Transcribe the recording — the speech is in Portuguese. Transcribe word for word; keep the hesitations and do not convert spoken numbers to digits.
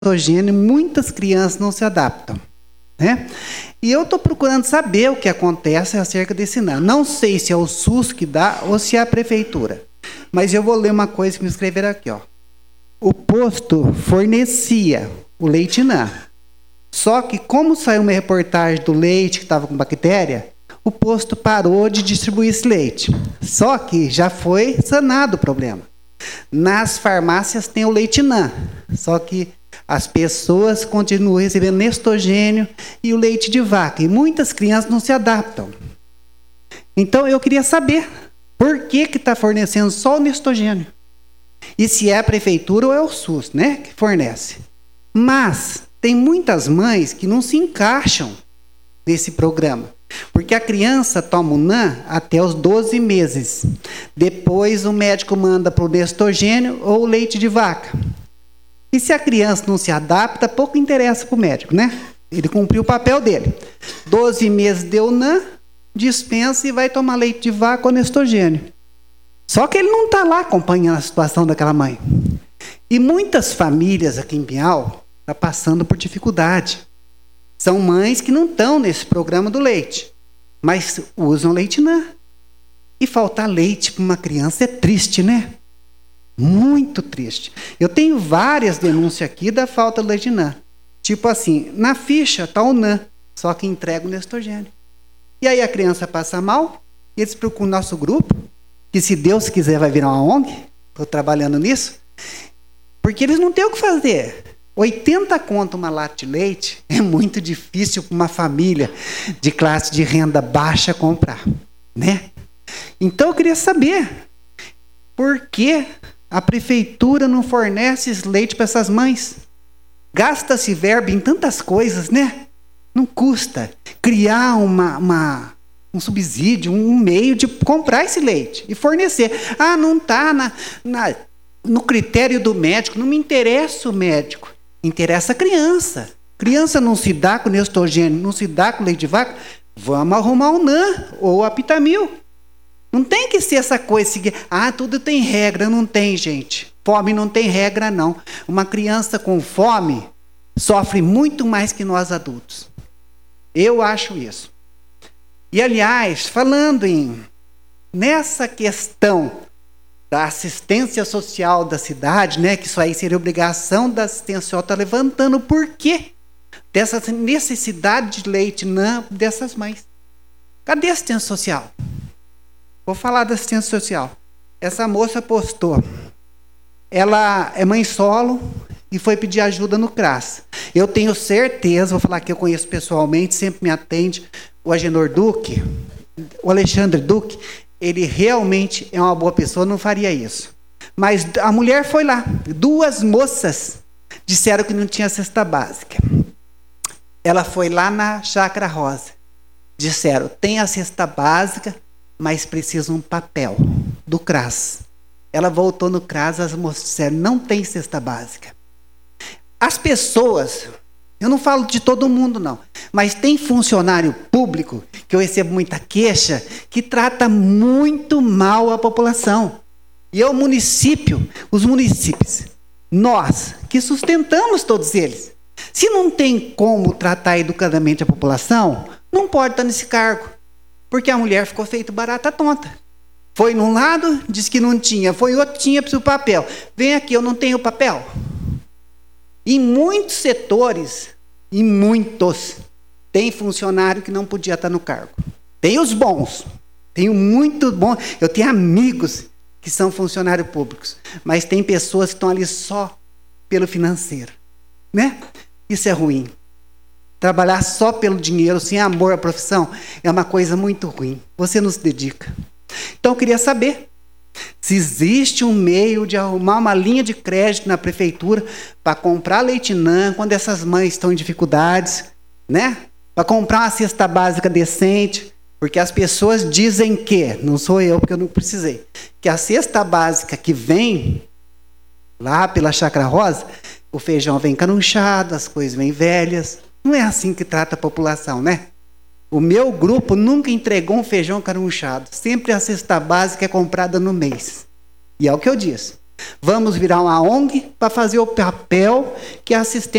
Nestogênio, muitas crianças não se adaptam, né? E eu estou procurando saber o que acontece acerca desse N A. Não sei se é o SUS que dá ou se é a prefeitura. Mas eu vou ler uma coisa que me escreveram aqui, ó. O posto fornecia o leite N A. Só que, como saiu uma reportagem do leite que estava com bactéria, o posto parou de distribuir esse leite. Só que já foi sanado o problema. Nas farmácias tem o leite N A. Só que as pessoas continuam recebendo Nestogênio e o leite de vaca. E muitas crianças não se adaptam. Então, eu queria saber por que que está fornecendo só o Nestogênio. E se é a prefeitura ou é o SUS, né, que fornece. Mas tem muitas mães que não se encaixam nesse programa. Porque a criança toma o N A até os doze meses. Depois o médico manda para o Nestogênio ou o leite de vaca. E se a criança não se adapta, pouco interessa para o médico, né? Ele cumpriu o papel dele. doze meses deu N A, dispensa e vai tomar leite de vaca ou Nestogênio. Só que ele não está lá acompanhando a situação daquela mãe. E muitas famílias aqui em Pinhal estão passando por dificuldade. São mães que não estão nesse programa do leite, mas usam leite N A. E faltar leite para uma criança é triste, né? Muito triste. Eu tenho várias denúncias aqui da falta de leite N A. Tipo assim, na ficha está o N A, só que entrega o Nestogênio. E aí a criança passa mal, e eles procuram o nosso grupo, que se Deus quiser vai virar uma O N G, estou trabalhando nisso, porque eles não têm o que fazer. oitenta conto uma lata de leite é muito difícil para uma família de classe de renda baixa comprar, né? Então eu queria saber por que a prefeitura não fornece esse leite para essas mães. Gasta-se verba em tantas coisas, né? Não custa criar uma, uma, um subsídio, um meio de comprar esse leite e fornecer. Ah, não está na, na, no critério do médico. Não me interessa o médico. Interessa a criança. Criança não se dá com Nestogênio, não se dá com leite de vaca. Vamos arrumar o N A ou a Pitamil. Não tem que ser essa coisa seguir. Ah, tudo tem regra. Não tem, gente. Fome não tem regra, não. Uma criança com fome sofre muito mais que nós adultos. Eu acho isso. E, aliás, falando em nessa questão da assistência social da cidade, né, que isso aí seria obrigação da assistência social, está levantando o porquê dessa necessidade de leite N A dessas mães. Cadê a assistência social? Vou falar da assistência social. Essa moça postou. Ela é mãe solo e foi pedir ajuda no CRAS. Eu tenho certeza, vou falar que eu conheço pessoalmente, sempre me atende, o Agenor Duque, o Alexandre Duque, ele realmente é uma boa pessoa, não faria isso. Mas a mulher foi lá. Duas moças disseram que não tinha cesta básica. Ela foi lá na Chácara Rosa. Disseram, tem a cesta básica, mas precisa um papel do CRAS. Ela voltou no CRAS, as moças disseram, não tem cesta básica. As pessoas, eu não falo de todo mundo não, mas tem funcionário público, que eu recebo muita queixa, que trata muito mal a população. E é o município, os municípios, nós, que sustentamos todos eles. Se não tem como tratar educadamente a população, não pode estar nesse cargo. Porque a mulher ficou feito barata tonta. Foi num lado, disse que não tinha. Foi outro, tinha o papel. Vem aqui, eu não tenho papel. Em muitos setores, em muitos, tem funcionário que não podia estar no cargo. Tem os bons. Tenho muito bom. Eu tenho amigos que são funcionários públicos. Mas tem pessoas que estão ali só pelo financeiro. Né? Isso é ruim. Trabalhar só pelo dinheiro, sem amor à profissão, é uma coisa muito ruim. Você não se dedica. Então, eu queria saber se existe um meio de arrumar uma linha de crédito na prefeitura para comprar leite N A quando essas mães estão em dificuldades, né? Para comprar uma cesta básica decente, porque as pessoas dizem que, não sou eu, porque eu não precisei, que a cesta básica que vem lá pela Chácara Rosa, o feijão vem canunchado, as coisas vêm velhas. Não é assim que trata a população, né? O meu grupo nunca entregou um feijão carunchado. Sempre a cesta básica é comprada no mês. E é o que eu disse. Vamos virar uma O N G para fazer o papel que a assistência